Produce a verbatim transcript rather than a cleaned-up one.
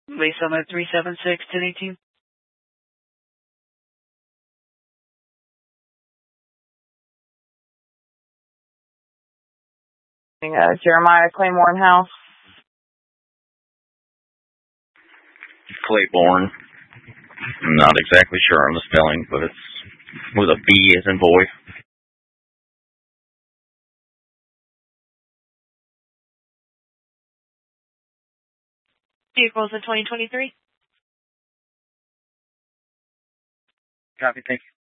Base Summit three seven six, ten eighteen. Uh, Jeremiah Claiborne House. Claiborne. I'm not exactly sure on the spelling, but it's with a B as in boy. Vehicles in twenty twenty-three. Copy, thank you.